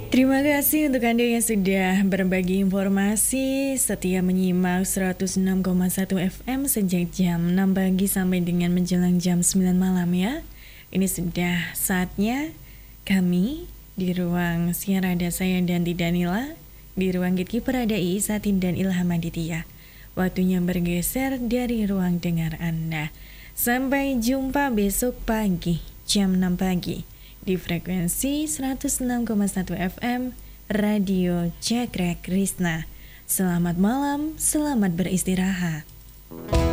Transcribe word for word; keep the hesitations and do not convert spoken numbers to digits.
Terima kasih untuk Anda yang sudah berbagi informasi, setia menyimak seratus enam koma satu F M sejak jam enam pagi sampai dengan menjelang jam sembilan malam ya. Ini sudah saatnya kami di ruang siar ada saya dan Danila, di ruang gatekeeper ada Iis Satin dan Ilham Aditya. Waktunya bergeser dari ruang dengar Anda. Sampai jumpa besok pagi jam enam pagi di frekuensi seratus enam koma satu F M Radio Jagrek Krishna. Selamat malam, selamat beristirahat.